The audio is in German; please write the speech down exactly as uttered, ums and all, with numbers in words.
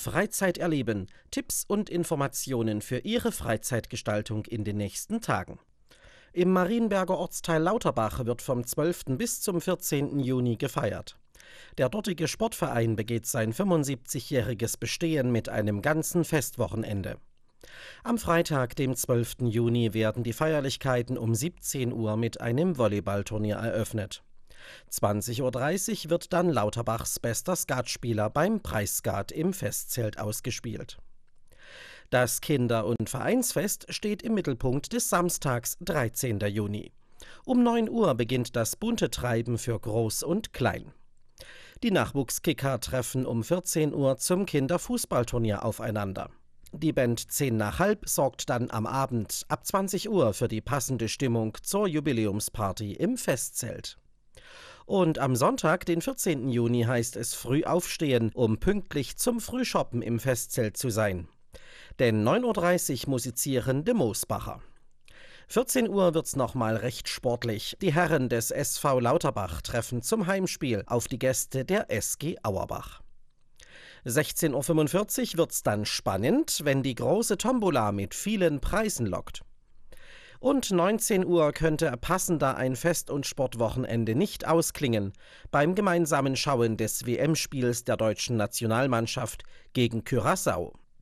Freizeit erleben. Tipps und Informationen für Ihre Freizeitgestaltung in den nächsten Tagen. Im Marienberger Ortsteil Lauterbach wird vom zwölften bis zum vierzehnten Juni gefeiert. Der dortige Sportverein begeht sein fünfundsiebzigjähriges Bestehen mit einem ganzen Festwochenende. Am Freitag, dem zwölften Juni, werden die Feierlichkeiten um siebzehn Uhr mit einem Volleyballturnier eröffnet. zwanzig Uhr dreißig wird dann Lauterbachs bester Skatspieler beim Preisskat im Festzelt ausgespielt. Das Kinder- und Vereinsfest steht im Mittelpunkt des Samstags, dreizehnten Juni. Um neun Uhr beginnt das bunte Treiben für Groß und Klein. Die Nachwuchskicker treffen um vierzehn Uhr zum Kinderfußballturnier aufeinander. Die Band zehn nach halb sorgt dann am Abend ab zwanzig Uhr für die passende Stimmung zur Jubiläumsparty im Festzelt. Und am Sonntag, den vierzehnten Juni, heißt es früh aufstehen, um pünktlich zum Frühshoppen im Festzelt zu sein. Denn neun Uhr dreißig musizieren de Moosbacher. vierzehn Uhr wird's nochmal recht sportlich. Die Herren des S V Lauterbach treffen zum Heimspiel auf die Gäste der S G Auerbach. sechzehn Uhr fünfundvierzig wird's dann spannend, wenn die große Tombola mit vielen Preisen lockt. Und neunzehn Uhr könnte passender ein Fest- und Sportwochenende nicht ausklingen beim gemeinsamen Schauen des W M-Spiels der deutschen Nationalmannschaft gegen Curaçao.